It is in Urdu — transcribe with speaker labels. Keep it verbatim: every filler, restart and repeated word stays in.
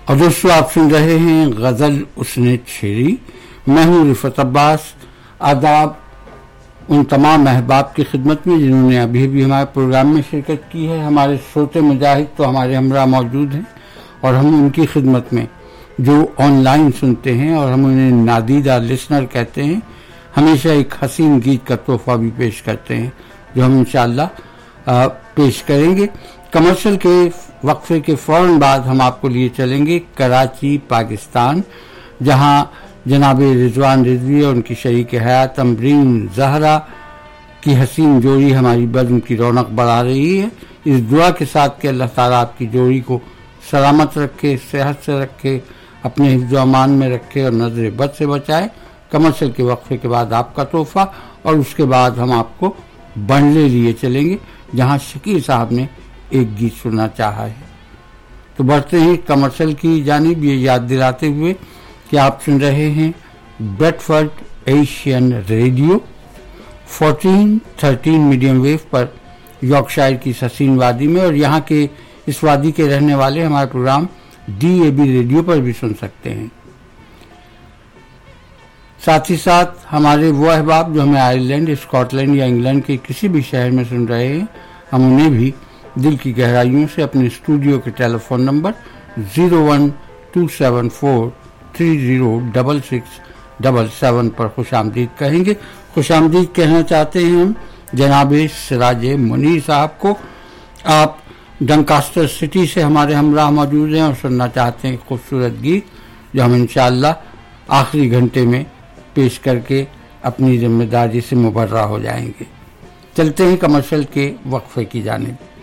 Speaker 1: اور دوستوں آپ سن رہے ہیں غزل اسنے چھیڑی. میں ہوں رفعت عباس. آداب ان تمام احباب کی خدمت میں جنہوں نے ابھی بھی ہمارے پروگرام میں شرکت کی ہے. ہمارے سوتے مجاہد تو ہمارے ہمراہ موجود ہیں اور ہم ان کی خدمت میں جو آن لائن سنتے ہیں اور ہم انہیں نادیدہ لسنر کہتے ہیں ہمیشہ ایک حسین گیت کا تحفہ بھی پیش کرتے ہیں جو ہم انشاءاللہ پیش کریں گے. کمرشل کے وقفے کے فوراً بعد ہم آپ کو لیے چلیں گے کراچی پاکستان، جہاں جناب رضوان رضوی اور ان کی شریک حیات امبرین زہرا کی حسین جوڑی ہماری بزم کی رونق بڑھا رہی ہے. اس دعا کے ساتھ کہ اللہ تعالیٰ آپ کی جوڑی کو سلامت رکھے، صحت سے رکھے، اپنے حفظ و امان میں رکھے اور نظر بد سے بچائے. کمرشل کے وقفے کے بعد آپ کا تحفہ اور اس کے بعد ہم آپ کو بنڈلے لیے چلیں گے جہاں شکیل صاحب نے ایک گیت سننا چاہا ہے. تو بڑھتے ہیں کمرشل کی جانب، یہ یاد دلاتے ہوئے کہ آپ سن رہے ہیں bread Ford Asian radio fourteen thirteen medium view پر یارکشائر کی حسین وادی میں، اور یہاں کے اس وادی کے رہنے والے ہمارے programme D A be radio پر بھی سن سکتے ہیں. ساتھ ہی ساتھ ہمارے وہ احباب جو ہمیں آئرلینڈ، اسکاٹ لینڈ یا انگلینڈ کے کسی بھی شہر میں سن رہے ہیں، ہم انہیں بھی دل کی گہرائیوں سے اپنے اسٹوڈیو کے ٹیلی phone number zero one to seven four three zero double six double seven پر خوش آمدید کہیں گے. خوش آمدید کہنا چاہتے ہیں ہم جناب سراج منیر صاحب کو. آپ ڈنکاسٹر سٹی سے ہمارے ہمراہ موجود ہیں اور سننا چاہتے ہیں خوبصورت گیت جو ہم انشاءاللہ آخری گھنٹے میں پیش کر کے اپنی ذمہ داری سے مبرہ ہو جائیں گے. چلتے ہیں کمرشل کے وقفے کی جانب.